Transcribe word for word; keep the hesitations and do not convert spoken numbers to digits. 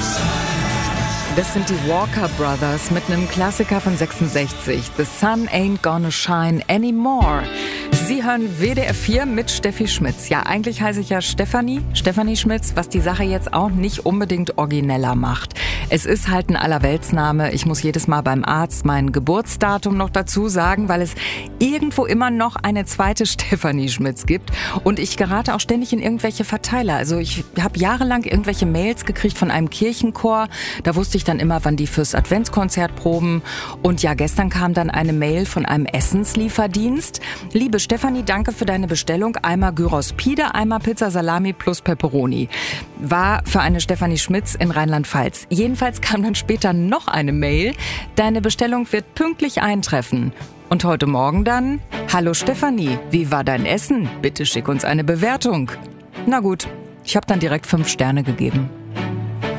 Das sind die Walker Brothers mit einem Klassiker von sechsundsechzig. The sun ain't gonna shine anymore. Sie hören W D R vier mit Steffi Schmitz. Ja, eigentlich heiße ich ja Stefanie, Stefanie Schmitz, was die Sache jetzt auch nicht unbedingt origineller macht. Es ist halt ein Allerweltsname. Ich muss jedes Mal beim Arzt mein Geburtsdatum noch dazu sagen, weil es irgendwo immer noch eine zweite Stefanie Schmitz gibt. Und ich gerate auch ständig in irgendwelche Verteiler. Also ich habe jahrelang irgendwelche Mails gekriegt von einem Kirchenchor. Da wusste ich dann immer, wann die fürs Adventskonzert proben. Und ja, gestern kam dann eine Mail von einem Essenslieferdienst. Liebe Stefanie, danke für deine Bestellung. Einmal Gyros Pide, einmal Pizza Salami plus Pepperoni. War für eine Stefanie Schmitz in Rheinland-Pfalz. Jedenfalls kam dann später noch eine Mail. Deine Bestellung wird pünktlich eintreffen. Und heute Morgen dann: Hallo Stefanie, wie war dein Essen? Bitte schick uns eine Bewertung. Na gut, ich habe dann direkt fünf Sterne gegeben.